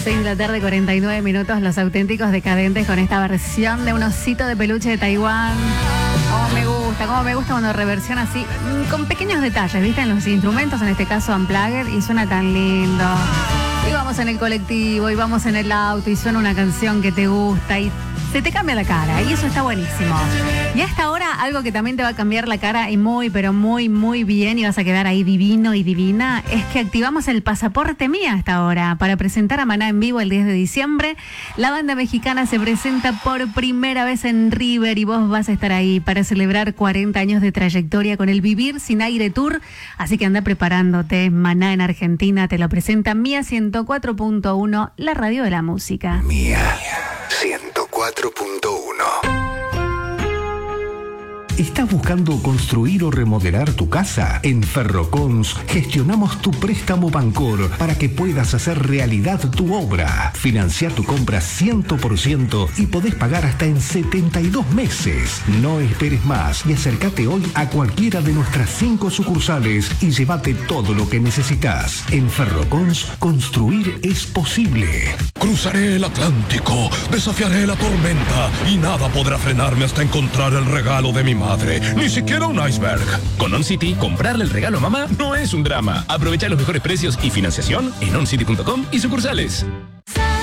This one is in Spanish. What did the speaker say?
6 de la tarde, 49 minutos, Los Auténticos Decadentes con esta versión de un osito de peluche de Taiwán. Cómo me gusta cuando reversiona así, con pequeños detalles, ¿viste? En los instrumentos, en este caso Unplugged, y suena tan lindo. Y vamos en el colectivo, y vamos en el auto, y suena una canción que te gusta, y se te cambia la cara, y eso está buenísimo. Y a esta hora, algo que también te va a cambiar la cara, y muy, pero muy, muy bien, y vas a quedar ahí divino y divina, es que activamos el Pasaporte Mía a esta hora, para presentar a Maná en vivo el 10 de diciembre. La banda mexicana se presenta por primera vez en River, y vos vas a estar ahí para celebrar 40 años de trayectoria con el Vivir Sin Aire Tour, así que anda preparándote. Maná en Argentina te lo presenta Mía 104.1, la radio de la música. Mía 104.1. ¿Estás buscando construir o remodelar tu casa? En Ferrocons gestionamos tu préstamo Bancor para que puedas hacer realidad tu obra. Financia tu compra 100% y podés pagar hasta en 72 meses. No esperes más y acércate hoy a cualquiera de nuestras 5 sucursales y llévate todo lo que necesitas. En Ferrocons, construir es posible. Cruzaré el Atlántico, desafiaré la tormenta y nada podrá frenarme hasta encontrar el regalo de mi madre. Ni siquiera un iceberg. Con OnCity, comprarle el regalo a mamá no es un drama. Aprovecha los mejores precios y financiación en oncity.com y sucursales.